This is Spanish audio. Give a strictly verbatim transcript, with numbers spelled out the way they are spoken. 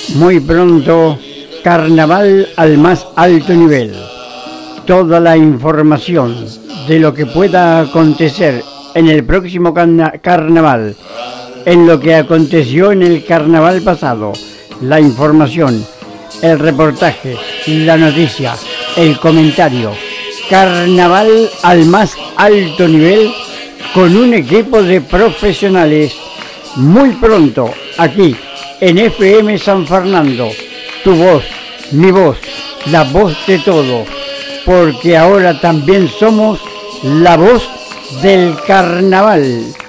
Muy pronto, carnaval al más alto nivel. Toda la información de lo que pueda acontecer en el próximo carna- carnaval, en lo que aconteció en el carnaval pasado, la información, el reportaje, la noticia, el comentario. Carnaval al más alto nivel con un equipo de profesionales. Muy pronto, aquí en F M San Fernando, tu voz, mi voz, la voz de todo, porque ahora también somos la voz del carnaval.